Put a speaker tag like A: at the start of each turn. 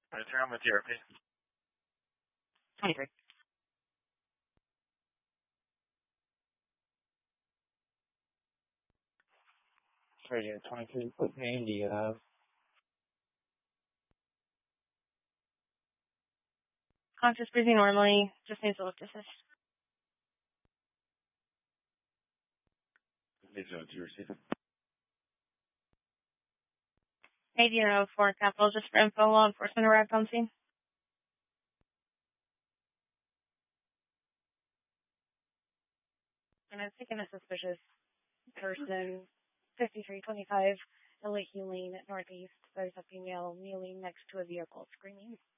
A: Aromatherapy.
B: 23.
A: Right here, 23. What name do you have?
B: Conscious breathing normally, just needs ellipticus.
A: These are what you received.
B: 1804 capital, just for info, law enforcement arrived on scene. And I've taken a suspicious person, 5325, in Lake Lane at Northeast. There's a female kneeling next to a vehicle screaming.